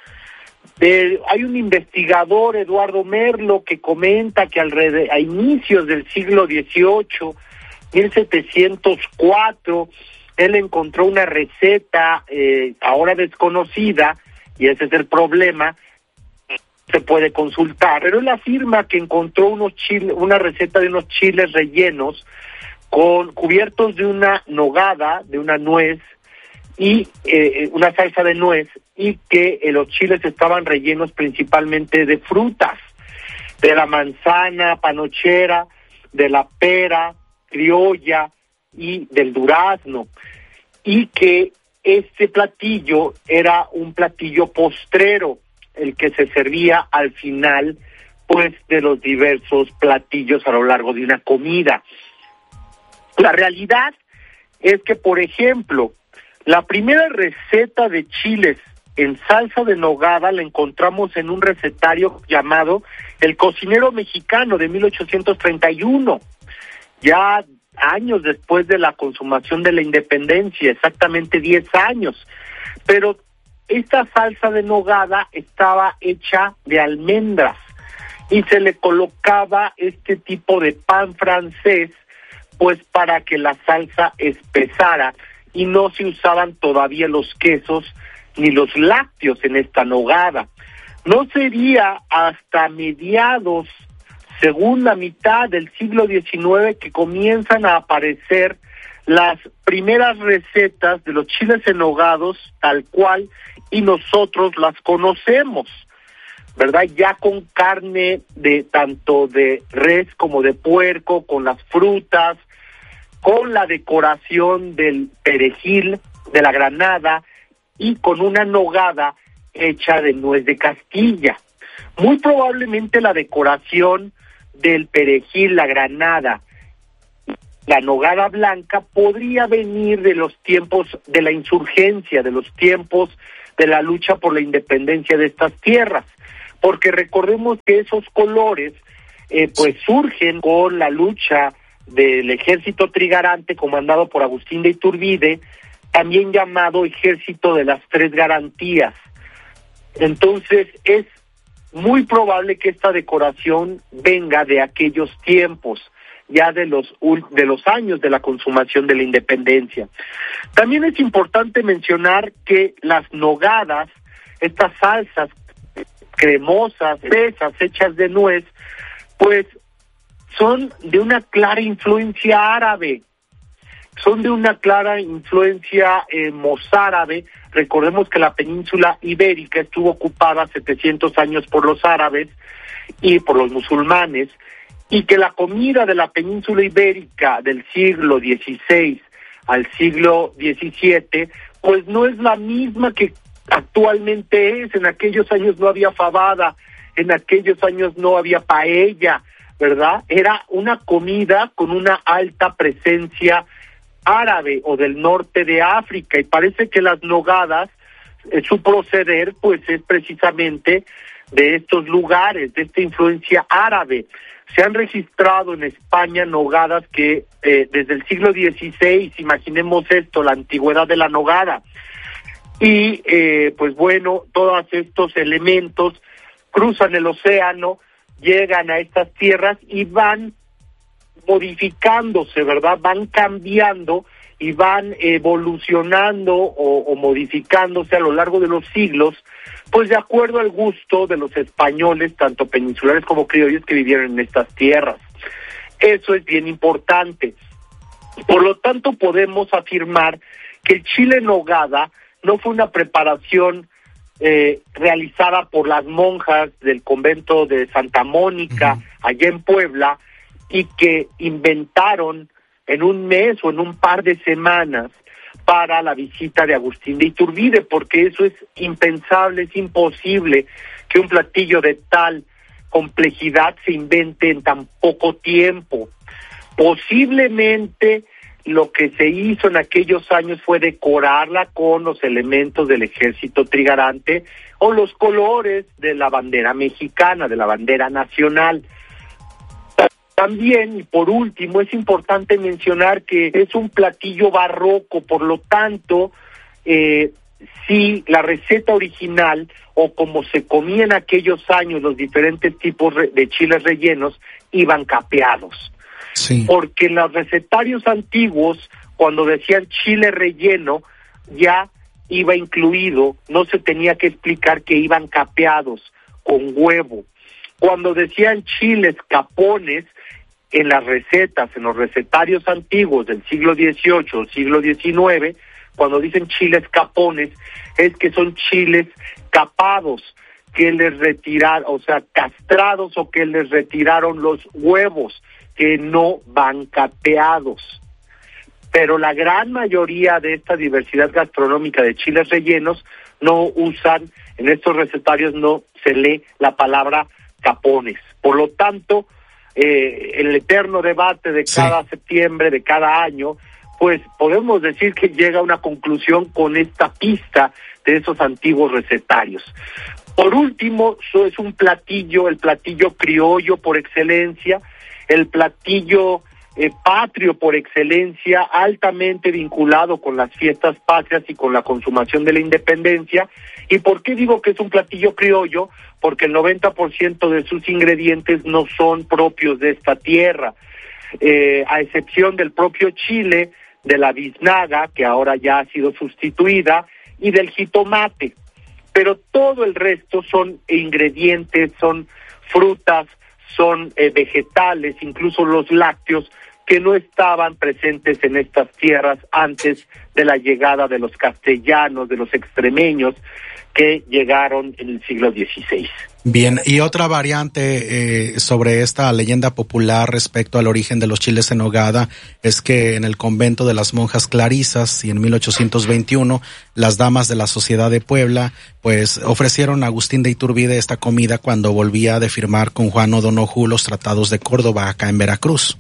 Eh, hay un investigador, Eduardo Merlo, que comenta que alrededor, a inicios del siglo dieciocho, mil setecientos cuatro, él encontró una receta eh, ahora desconocida, y ese es el problema, se puede consultar, pero él afirma que encontró unos chiles, una receta de unos chiles rellenos con cubiertos de una nogada, de una nuez, y eh, una salsa de nuez, y que eh, los chiles estaban rellenos principalmente de frutas, de la manzana panochera, de la pera criolla y del durazno, y que este platillo era un platillo postrero, el que se servía al final, pues, de los diversos platillos a lo largo de una comida. La realidad es que, por ejemplo, la primera receta de chiles en salsa de nogada la encontramos en un recetario llamado El Cocinero Mexicano de mil ochocientos treinta y uno, ya años después de la consumación de la independencia, exactamente diez años. Pero esta salsa de nogada estaba hecha de almendras y se le colocaba este tipo de pan francés, pues para que la salsa espesara, y no se usaban todavía los quesos ni los lácteos en esta nogada. No sería hasta mediados, segunda mitad del siglo diecinueve, que comienzan a aparecer las primeras recetas de los chiles en nogados tal cual y nosotros las conocemos, ¿verdad? Ya con carne de tanto de res como de puerco, con las frutas, con la decoración del perejil, de la granada, y con una nogada hecha de nuez de Castilla. Muy probablemente la decoración del perejil, la granada, la nogada blanca podría venir de los tiempos de la insurgencia, de los tiempos de la lucha por la independencia de estas tierras, porque recordemos que esos colores eh, pues surgen con la lucha del ejército trigarante comandado por Agustín de Iturbide, también llamado Ejército de las Tres Garantías. Entonces es muy probable que esta decoración venga de aquellos tiempos, ya de los de los años de la consumación de la independencia. También es importante mencionar que las nogadas, estas salsas cremosas, espesas, hechas de nuez, pues son de una clara influencia árabe, son de una clara influencia eh, mozárabe. Recordemos que la península ibérica estuvo ocupada setecientos años por los árabes y por los musulmanes, y que la comida de la península ibérica del siglo dieciséis al siglo diecisiete, pues no es la misma que actualmente es. En aquellos años no había fabada, en aquellos años no había paella, ¿verdad? Era una comida con una alta presencia árabe o del norte de África, y parece que las nogadas, eh, su proceder, pues es precisamente de estos lugares, de esta influencia árabe. Se han registrado en España nogadas que eh, desde el siglo dieciséis, imaginemos esto, la antigüedad de la nogada, y eh, pues bueno, todos estos elementos cruzan el océano, llegan a estas tierras y van modificándose, ¿verdad? Van cambiando y van evolucionando o, o modificándose a lo largo de los siglos, pues de acuerdo al gusto de los españoles, tanto peninsulares como criollos que vivieron en estas tierras. Eso es bien importante. Por lo tanto, podemos afirmar que el chile en nogada no fue una preparación eh, realizada por las monjas del convento de Santa Mónica, uh-huh. allá en Puebla, y que inventaron en un mes o en un par de semanas para la visita de Agustín de Iturbide, porque eso es impensable, es imposible que un platillo de tal complejidad se invente en tan poco tiempo. Posiblemente lo que se hizo en aquellos años fue decorarla con los elementos del ejército trigarante o los colores de la bandera mexicana, de la bandera nacional. También, y por último, es importante mencionar que es un platillo barroco, por lo tanto, eh, si la receta original, o como se comía en aquellos años los diferentes tipos de chiles rellenos, iban capeados. Sí. Porque en los recetarios antiguos, cuando decían chile relleno, ya iba incluido, no se tenía que explicar que iban capeados con huevo. Cuando decían chiles capones, en las recetas, en los recetarios antiguos del siglo dieciocho o siglo diecinueve, cuando dicen chiles capones, es que son chiles capados, que les retiraron, o sea, castrados, o que les retiraron los huevos, que no van capeados. Pero la gran mayoría de esta diversidad gastronómica de chiles rellenos no usan, en estos recetarios no se lee la palabra capones. Por lo tanto, eh, el eterno debate de cada sí. septiembre, de cada año, pues podemos decir que llega a una conclusión con esta pista de esos antiguos recetarios. Por último, eso es un platillo, el platillo criollo por excelencia, el platillo eh, patrio por excelencia, altamente vinculado con las fiestas patrias y con la consumación de la independencia. ¿Y por qué digo que es un platillo criollo? Porque el noventa por ciento de sus ingredientes no son propios de esta tierra, eh, a excepción del propio chile, de la biznaga, que ahora ya ha sido sustituida, y del jitomate. Pero todo el resto son ingredientes, son frutas, son eh, vegetales, incluso los lácteos, que no estaban presentes en estas tierras antes de la llegada de los castellanos, de los extremeños, que llegaron en el siglo dieciséis. Bien, y otra variante eh, sobre esta leyenda popular respecto al origen de los chiles en nogada es que en el convento de las monjas clarisas y en mil ochocientos veintiuno las damas de la Sociedad de Puebla pues ofrecieron a Agustín de Iturbide esta comida cuando volvía de firmar con Juan O'Donoghue los tratados de Córdoba acá en Veracruz.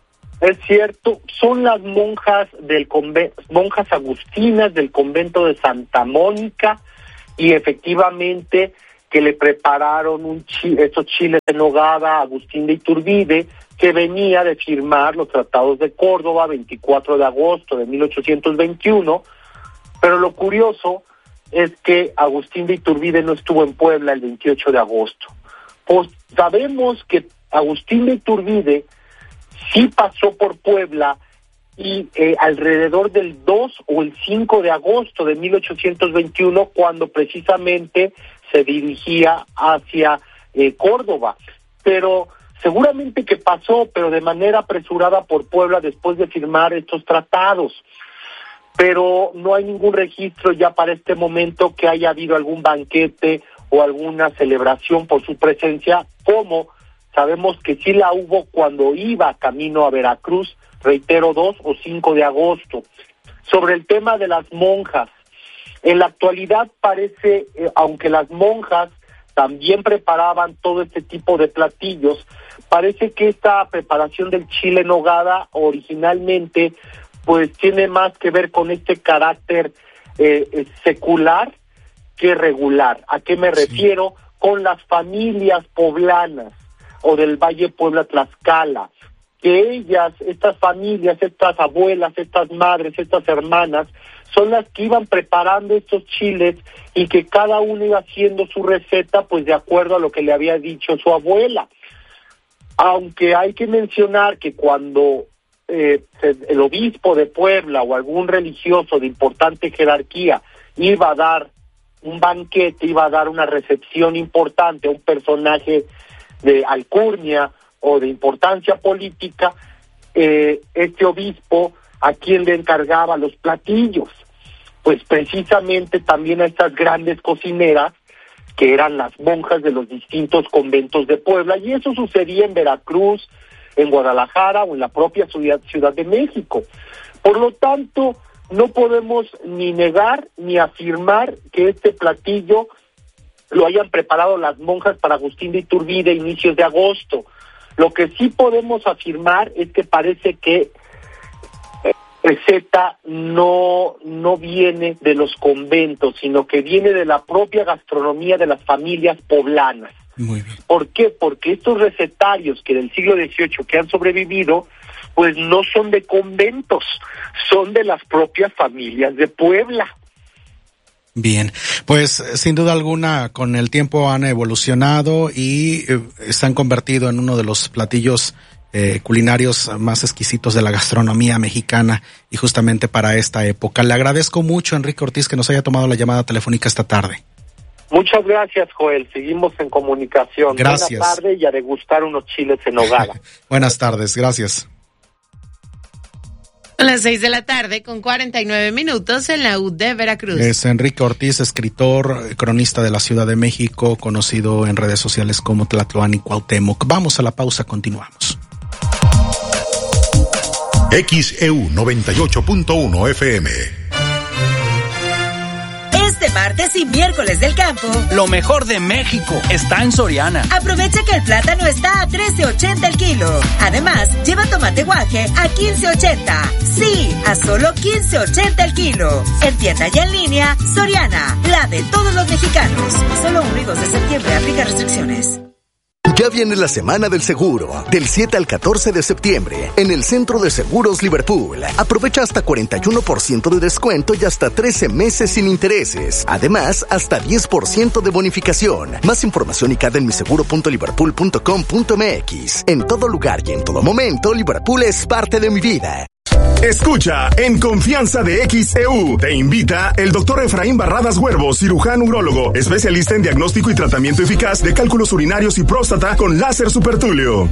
Es cierto, son las monjas del convento, monjas agustinas del convento de Santa Mónica, y efectivamente que le prepararon un chi- estos chiles en nogada a Agustín de Iturbide, que venía de firmar los tratados de Córdoba veinticuatro de agosto de mil ochocientos veintiuno, pero lo curioso es que Agustín de Iturbide no estuvo en Puebla el veintiocho de agosto. Pues sabemos que Agustín de Iturbide sí pasó por Puebla y eh, alrededor del dos o el cinco de agosto de mil ochocientos veintiuno, cuando precisamente se dirigía hacia eh, Córdoba. Pero seguramente que pasó, pero de manera apresurada por Puebla después de firmar estos tratados. Pero no hay ningún registro ya para este momento que haya habido algún banquete o alguna celebración por su presencia, como sabemos que sí la hubo cuando iba camino a Veracruz, reitero, dos o cinco de agosto. Sobre el tema de las monjas, en la actualidad parece, eh, aunque las monjas también preparaban todo este tipo de platillos, parece que esta preparación del chile en nogada originalmente pues tiene más que ver con este carácter eh, secular que regular. ¿A qué me refiero? Con las familias poblanas o del Valle Puebla Tlaxcala, que ellas, estas familias, estas abuelas, estas madres, estas hermanas, son las que iban preparando estos chiles y que cada uno iba haciendo su receta pues de acuerdo a lo que le había dicho su abuela. Aunque hay que mencionar que cuando eh, el obispo de Puebla o algún religioso de importante jerarquía iba a dar un banquete, iba a dar una recepción importante a un personaje de alcurnia o de importancia política, eh, este obispo a quien le encargaba los platillos, pues precisamente también a estas grandes cocineras que eran las monjas de los distintos conventos de Puebla, y eso sucedía en Veracruz, en Guadalajara o en la propia ciudad, Ciudad de México. Por lo tanto, no podemos ni negar ni afirmar que este platillo lo hayan preparado las monjas para Agustín de Iturbide a inicios de agosto. Lo que sí podemos afirmar es que parece que receta no no viene de los conventos, sino que viene de la propia gastronomía de las familias poblanas. Muy bien. ¿Por qué? Porque estos recetarios que del siglo dieciocho que han sobrevivido, pues no son de conventos, son de las propias familias de Puebla. Bien, pues sin duda alguna con el tiempo han evolucionado y eh, se han convertido en uno de los platillos eh, culinarios más exquisitos de la gastronomía mexicana y justamente para esta época. Le agradezco mucho, Enrique Ortiz, que nos haya tomado la llamada telefónica esta tarde. Muchas gracias, Joel. Seguimos en comunicación. Gracias. Buenas tardes y a degustar unos chiles en nogada. Buenas tardes, gracias. A las seis de la tarde con cuarenta y nueve minutos en la U de Veracruz. Es Enrique Ortiz, escritor, cronista de la Ciudad de México, conocido en redes sociales como Tlatlán y Cuauhtémoc. Vamos a la pausa, continuamos. X E U noventa y ocho punto uno F M. Este martes y miércoles del campo, lo mejor de México está en Soriana. Aprovecha que el plátano está a trece ochenta el kilo. Además, lleva tomate guaje a quince ochenta. Sí, a solo quince ochenta el kilo. En tienda y en línea, Soriana, la de todos los mexicanos. Solo uno y dos de septiembre, aplica restricciones. Ya viene la Semana del Seguro, del siete al catorce de septiembre, en el Centro de Seguros Liverpool. Aprovecha hasta cuarenta y uno por ciento de descuento y hasta trece meses sin intereses. Además, hasta diez por ciento de bonificación. Más información y cada en miseguro punto liverpool punto com punto m x. En todo lugar y en todo momento, Liverpool es parte de mi vida. Escucha En Confianza de X E U. Te invita el doctor Efraín Barradas Huervo, cirujano urólogo, especialista en diagnóstico y tratamiento eficaz de cálculos urinarios y próstata con láser supertulio.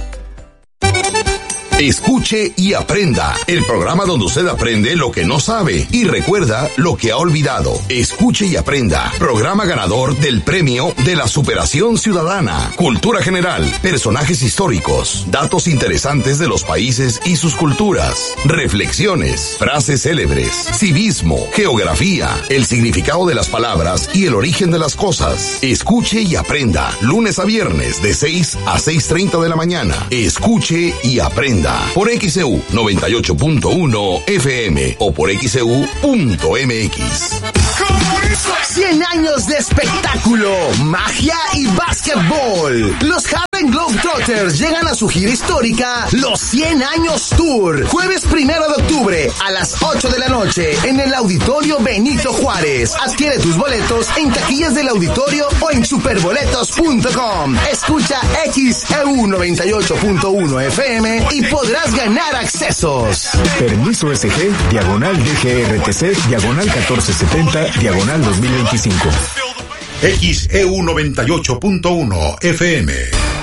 Escuche y aprenda. El programa donde usted aprende lo que no sabe y recuerda lo que ha olvidado. Escuche y aprenda. Programa ganador del premio de la superación ciudadana. Cultura general, personajes históricos, datos interesantes de los países y sus culturas, reflexiones, frases célebres, civismo, geografía, el significado de las palabras y el origen de las cosas. Escuche y aprenda. Lunes a viernes de seis a seis treinta de la mañana. Escuche y aprenda. Por X E U noventa y ocho punto uno F M o por X E U punto M X. cien años de espectáculo, magia y básquetbol. Los Harlem Globetrotters llegan a su gira histórica Los cien años Tour. Jueves primero de octubre a las ocho de la noche en el Auditorio Benito Juárez. Adquiere tus boletos en taquillas del auditorio o en superboletos punto com. Escucha X E U noventa y ocho punto uno F M y podrás ganar accesos. Permiso S G, diagonal D G R T C, diagonal catorce setenta, diagonal dos mil veinticinco. X E U noventa y ocho punto uno F M.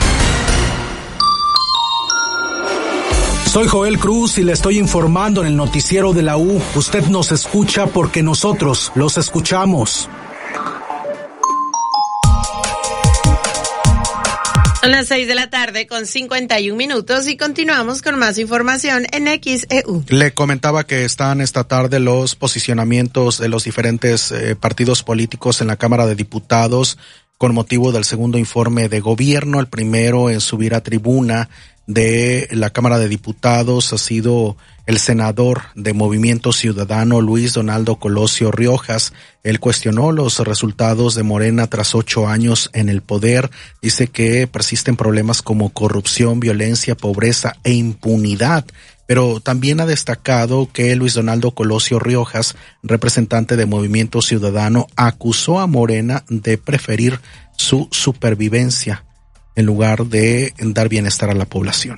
Soy Joel Cruz y le estoy informando en el noticiero de la U. Usted nos escucha porque nosotros los escuchamos. Son las seis de la tarde con cincuenta y un minutos y continuamos con más información en X E U. Le comentaba que están esta tarde los posicionamientos de los diferentes eh, partidos políticos en la Cámara de Diputados con motivo del segundo informe de gobierno. El primero en subir a tribuna de la Cámara de Diputados ha sido el senador de Movimiento Ciudadano Luis Donaldo Colosio Riojas. Él cuestionó los resultados de Morena tras ocho años en el poder. Dice que persisten problemas como corrupción, violencia, pobreza e impunidad. Pero también ha destacado que Luis Donaldo Colosio Riojas, representante de Movimiento Ciudadano, acusó a Morena de preferir su supervivencia en lugar de dar bienestar a la población.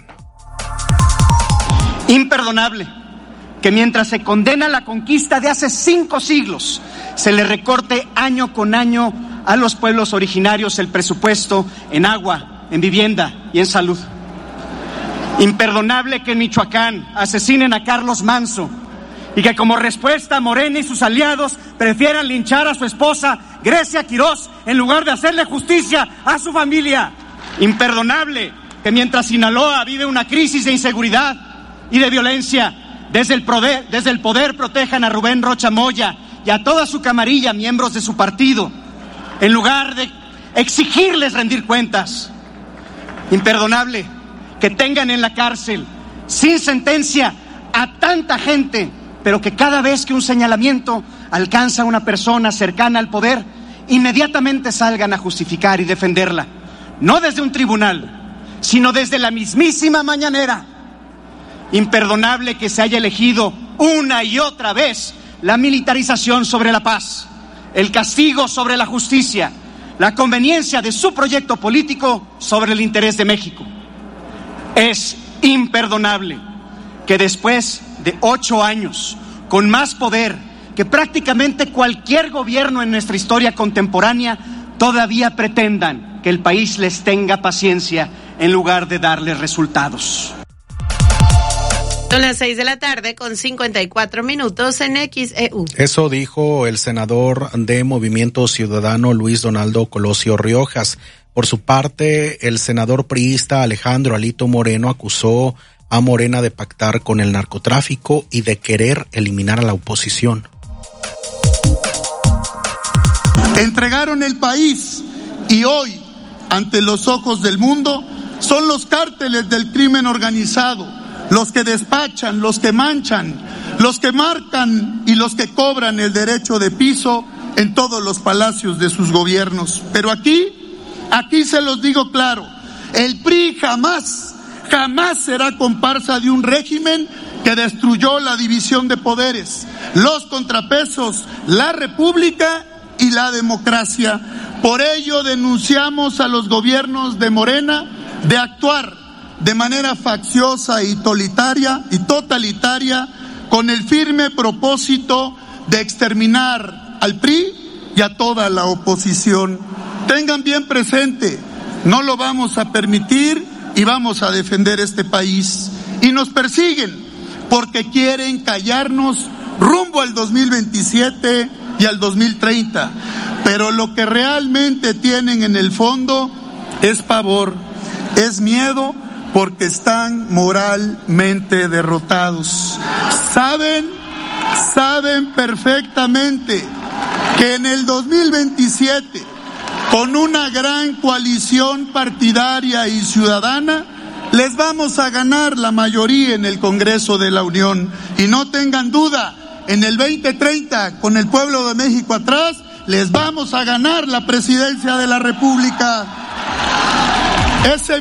Imperdonable que mientras se condena la conquista de hace cinco siglos, se le recorte año con año a los pueblos originarios el presupuesto en agua, en vivienda y en salud. Imperdonable que en Michoacán asesinen a Carlos Manso y que como respuesta Morena y sus aliados prefieran linchar a su esposa Grecia Quirós en lugar de hacerle justicia a su familia. Imperdonable que mientras Sinaloa vive una crisis de inseguridad y de violencia, desde el poder, desde el poder protejan a Rubén Rocha Moya y a toda su camarilla, miembros de su partido, en lugar de exigirles rendir cuentas. Imperdonable que tengan en la cárcel, sin sentencia, a tanta gente, pero que cada vez que un señalamiento alcanza a una persona cercana al poder, inmediatamente salgan a justificar y defenderla. No desde un tribunal, sino desde la mismísima mañanera. Imperdonable que se haya elegido una y otra vez la militarización sobre la paz, el castigo sobre la justicia, la conveniencia de su proyecto político sobre el interés de México. Es imperdonable que después de ocho años, con más poder que prácticamente cualquier gobierno en nuestra historia contemporánea, todavía pretendan que el país les tenga paciencia en lugar de darles resultados. Son las seis de la tarde con cincuenta y cuatro minutos en X E U. Eso dijo el senador de Movimiento Ciudadano Luis Donaldo Colosio Riojas. Por su parte, el senador priista Alejandro Alito Moreno acusó a Morena de pactar con el narcotráfico y de querer eliminar a la oposición. Entregaron el país y hoy, ante los ojos del mundo, son los cárteles del crimen organizado los que despachan, los que manchan, los que marcan y los que cobran el derecho de piso en todos los palacios de sus gobiernos. Pero aquí, aquí se los digo claro, el P R I jamás, jamás será comparsa de un régimen que destruyó la división de poderes, los contrapesos, la república y la democracia. Por ello denunciamos a los gobiernos de Morena de actuar de manera facciosa y totalitaria, y totalitaria con el firme propósito de exterminar al P R I y a toda la oposición. Tengan bien presente, no lo vamos a permitir y vamos a defender este país. Y nos persiguen porque quieren callarnos rumbo al dos mil veintisiete y al dos mil treinta. Pero lo que realmente tienen en el fondo es pavor, es miedo, porque están moralmente derrotados. Saben, saben perfectamente que en el dos mil veintisiete, con una gran coalición partidaria y ciudadana, les vamos a ganar la mayoría en el Congreso de la Unión. Y no tengan duda, en el veinte treinta, con el pueblo de México atrás, les vamos a ganar la presidencia de la República. Ese